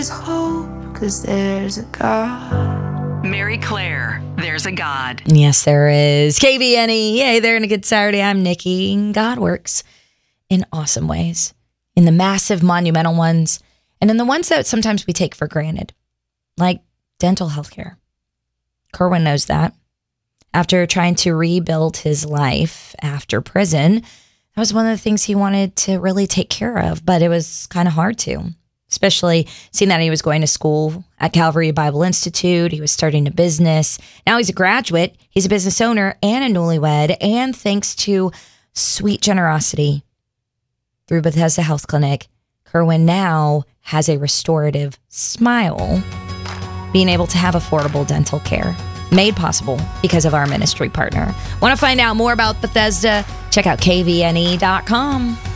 hope, 'cause there's a God. Mary Claire, there's a God. Yes, there is. KVNE, yay, they're in a good Saturday. I'm Nikki. God works in awesome ways, in the massive, monumental ones, and in the ones that sometimes we take for granted, like dental health care. Kerwin knows that. After trying to rebuild his life after prison, that was one of the things he wanted to really take care of, but it was kind of hard to, especially seeing that he was going to school at Calvary Bible Institute. He was starting a business. Now he's a graduate. He's a business owner and a newlywed. And thanks to sweet generosity through Bethesda Health Clinic, Kerwin now has a restorative smile, being able to have affordable dental care made possible because of our ministry partner. Want to find out more about Bethesda? Check out kvne.com.